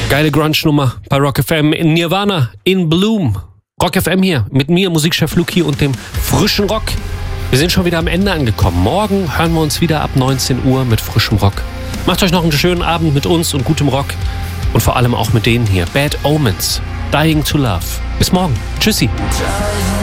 Geile Grunge-Nummer bei Rock FM in Nirvana, in Bloom. Rock FM hier, mit mir, Musikchef Luki und dem frischen Rock. Wir sind schon wieder am Ende angekommen. Morgen hören wir uns wieder ab 19 Uhr mit frischem Rock. Macht euch noch einen schönen Abend mit uns und gutem Rock. Und vor allem auch mit denen hier. Bad Omens, Dying to Love. Bis morgen. Tschüssi.